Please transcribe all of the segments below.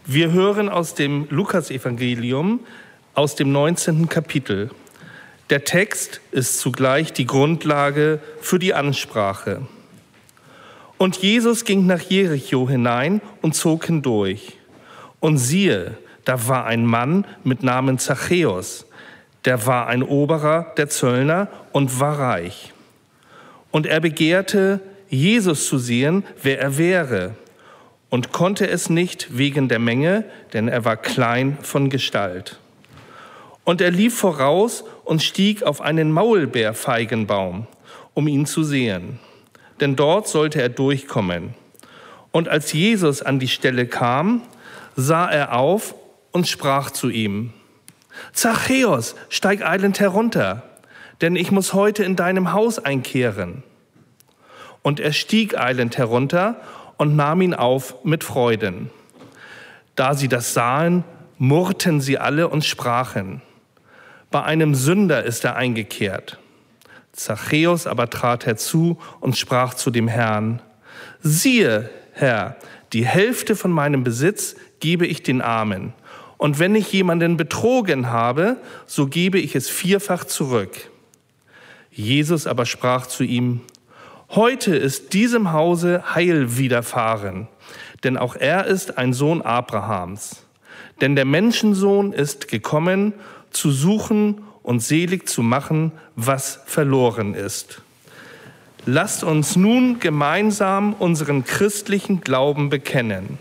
Wir hören aus dem Lukasevangelium aus dem 19. Kapitel. Der Text ist zugleich die Grundlage für die Ansprache. Und Jesus ging nach Jericho hinein und zog hindurch. Und siehe, da war ein Mann mit Namen Zachäus, der war ein Oberer der Zöllner und war reich. Und er begehrte, Jesus zu sehen, wer er wäre, und konnte es nicht wegen der Menge, denn er war klein von Gestalt. Und er lief voraus und stieg auf einen Maulbeerfeigenbaum, um ihn zu sehen, denn dort sollte er durchkommen. Und als Jesus an die Stelle kam, sah er auf und sprach zu ihm: Zachäus, steig eilend herunter, denn ich muss heute in deinem Haus einkehren. Und er stieg eilend herunter und nahm ihn auf mit Freuden. Da sie das sahen, murrten sie alle und sprachen: Bei einem Sünder ist er eingekehrt. Zachäus aber trat herzu und sprach zu dem Herrn: Siehe, Herr, die Hälfte von meinem Besitz gebe ich den Armen. Und wenn ich jemanden betrogen habe, so gebe ich es vierfach zurück. Jesus aber sprach zu ihm: Heute ist diesem Hause Heil widerfahren, denn auch er ist ein Sohn Abrahams. Denn der Menschensohn ist gekommen, zu suchen und selig zu machen, was verloren ist. Lasst uns nun gemeinsam unseren christlichen Glauben bekennen.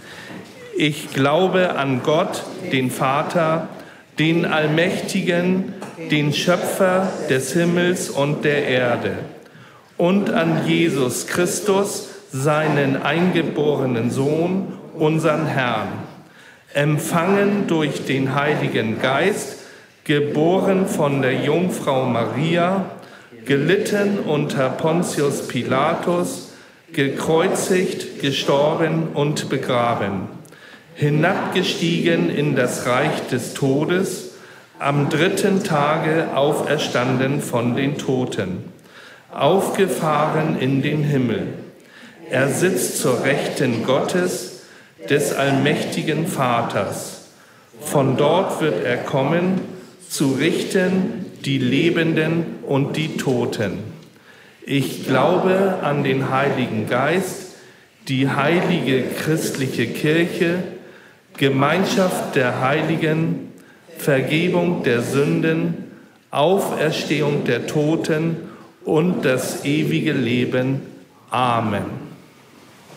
Ich glaube an Gott, den Vater, den Allmächtigen, den Schöpfer des Himmels und der Erde, und an Jesus Christus, seinen eingeborenen Sohn, unseren Herrn, empfangen durch den Heiligen Geist, geboren von der Jungfrau Maria, gelitten unter Pontius Pilatus, gekreuzigt, gestorben und begraben, hinabgestiegen in das Reich des Todes, am 3. Tage auferstanden von den Toten, aufgefahren in den Himmel. Er sitzt zur Rechten Gottes, des allmächtigen Vaters. Von dort wird er kommen, zu richten die Lebenden und die Toten. Ich glaube an den Heiligen Geist, die heilige christliche Kirche, Gemeinschaft der Heiligen, Vergebung der Sünden, Auferstehung der Toten und das ewige Leben. Amen.